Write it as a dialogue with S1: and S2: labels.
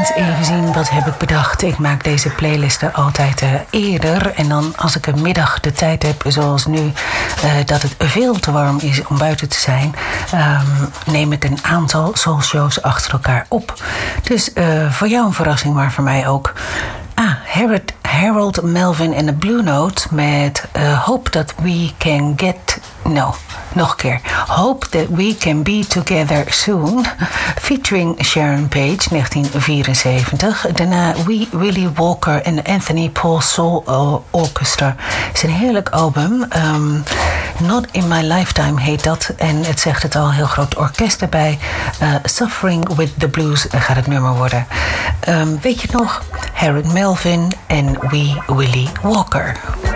S1: eens even zien wat heb ik bedacht. Ik maak deze playlisten altijd eerder. En dan als ik een middag de tijd heb, zoals nu, dat het veel te warm is om buiten te zijn, neem ik een aantal soulshows achter elkaar op. Dus voor jou een verrassing, maar voor mij ook. Harold Melvin en de Blue Note met Hope That We Can Get... No, nog een keer. Hope That We Can Be Together Soon. Featuring Sharon Page, 1974. Daarna Willie Walker en de Anthony Paul Soul Orchestra. Het is een heerlijk album. Not in My Lifetime heet dat. En het zegt het al, heel groot orkest erbij. Suffering with the Blues gaat het nummer worden. Weet je het nog? Harold Melvin en Willie Walker.